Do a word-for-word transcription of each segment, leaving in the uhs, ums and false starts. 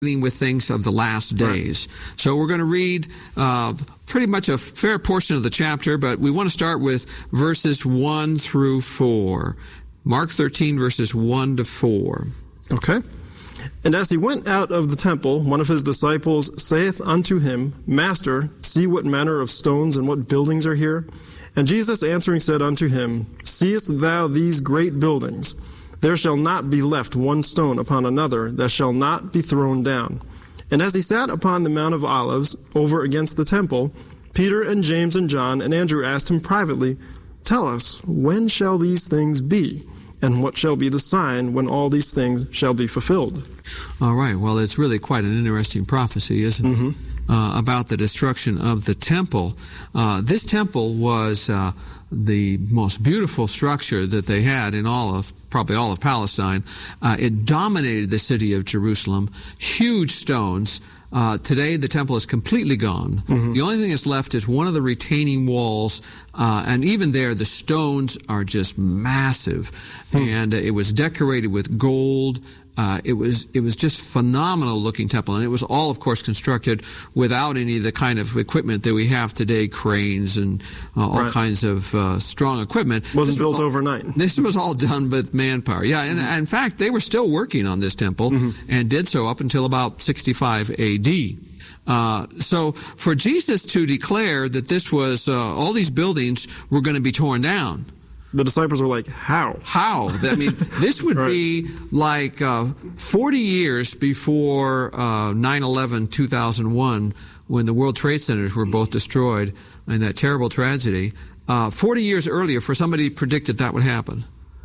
dealing with things of the last days. Right. So we're going to read uh, pretty much a fair portion of the chapter, but we want to start with verses one through four. Mark thirteen, verses one to four. Okay. And as he went out of the temple, one of his disciples saith unto him, Master, see what manner of stones and what buildings are here? And Jesus answering said unto him, Seest thou these great buildings? There shall not be left one stone upon another that shall not be thrown down. And as he sat upon the Mount of Olives, over against the temple, Peter and James and John and Andrew asked him privately, Tell us, when shall these things be? And what shall be the sign when all these things shall be fulfilled? All right. Well, it's really quite an interesting prophecy, isn't it? Mm-hmm. Uh, about the destruction of the temple. Uh, this temple was uh, the most beautiful structure that they had in all of, probably all of Palestine. Uh, it dominated the city of Jerusalem. Huge stones. Uh, today, the temple is completely gone. Mm-hmm. The only thing that's left is one of the retaining walls, uh, and even there, the stones are just massive. Hmm. And uh, it was decorated with gold. Uh, it was it was just phenomenal-looking temple, and it was all, of course, constructed without any of the kind of equipment that we have today, cranes and uh, all right. kinds of uh, strong equipment. Wasn't this built was all, overnight. This was all done with manpower. Yeah, and mm-hmm. in fact, they were still working on this temple mm-hmm. and did so up until about sixty-five A D Uh, so for Jesus to declare that this was, uh, all these buildings were going to be torn down, the disciples were like, how? How? I mean, this would right. be like uh, forty years before uh, nine eleven two thousand one, when the World Trade Centers were both destroyed in that terrible tragedy. Uh, forty years earlier, for somebody predicted that would happen.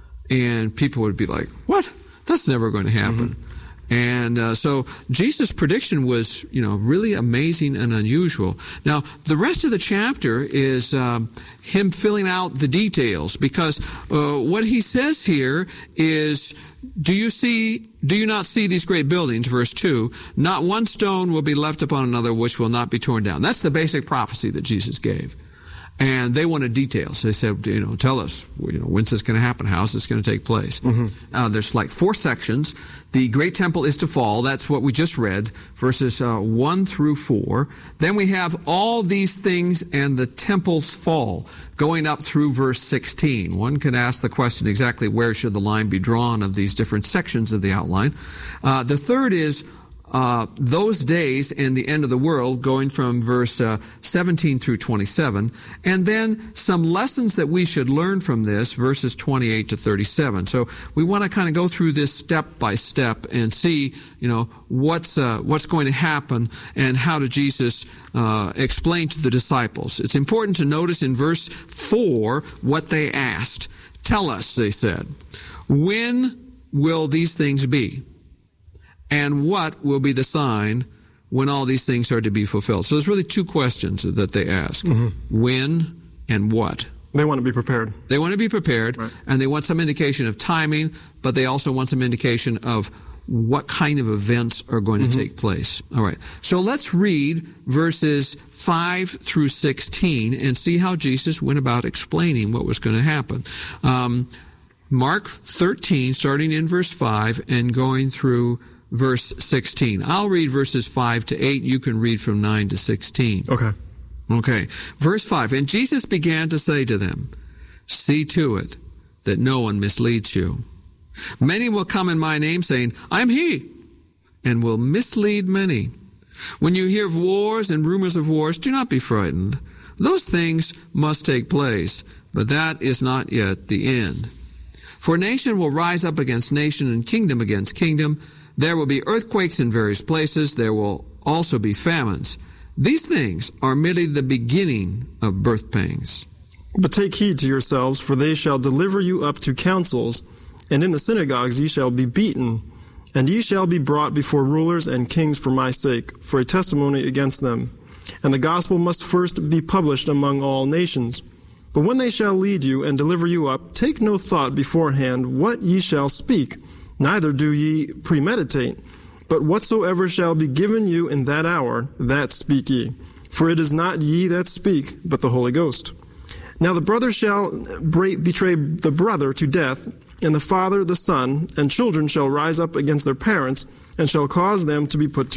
And people would be like, what? That's never going to happen. Mm-hmm. And uh, so Jesus' prediction was, you know, really amazing and unusual. Now, the rest of the chapter is um, him filling out the details, because uh, what he says here is, do you see, do you not see these great buildings? Verse two, not one stone will be left upon another which will not be torn down. That's the basic prophecy that Jesus gave. And they wanted details. They said, you know, tell us, you know, when's this going to happen? How's this going to take place? Mm-hmm. Uh, there's like four sections. The great temple is to fall. That's what we just read, verses uh, one through four. Then we have all these things and the temples fall, going up through verse sixteen. One can ask the question, exactly where should the line be drawn of these different sections of the outline? Uh, the third is Uh, those days and the end of the world, going from verse uh, seventeen through twenty-seven, and then some lessons that we should learn from this, verses twenty-eight to thirty-seven. So we want to kind of go through this step by step and see, you know, what's uh, what's going to happen and how did Jesus uh, explain to the disciples. It's important to notice in verse four what they asked. Tell us, they said, when will these things be? And what will be the sign when all these things are to be fulfilled? So there's really two questions that they ask. Mm-hmm. When and what? They want to be prepared. They want to be prepared, right. And they want some indication of timing, but they also want some indication of what kind of events are going to mm-hmm. take place. All right. So let's read verses five through sixteen and see how Jesus went about explaining what was going to happen. Um, Mark thirteen, starting in verse five and going through verse sixteen. I'll read verses five to eight. You can read from nine to sixteen. Okay. Okay. Verse five. And Jesus began to say to them, see to it that no one misleads you. Many will come in my name, saying, I am he, and will mislead many. When you hear of wars and rumors of wars, do not be frightened. Those things must take place, but that is not yet the end. For nation will rise up against nation, and kingdom against kingdom. There will be earthquakes in various places. There will also be famines. These things are merely the beginning of birth pangs. But take heed to yourselves, for they shall deliver you up to councils, and in the synagogues ye shall be beaten, and ye shall be brought before rulers and kings for my sake, for a testimony against them. And the gospel must first be published among all nations. But when they shall lead you and deliver you up, take no thought beforehand what ye shall speak, neither do ye premeditate, but whatsoever shall be given you in that hour, that speak ye. For it is not ye that speak, but the Holy Ghost. Now the brother shall betray the brother to death, and the father the son, and children shall rise up against their parents, and shall cause them to be put to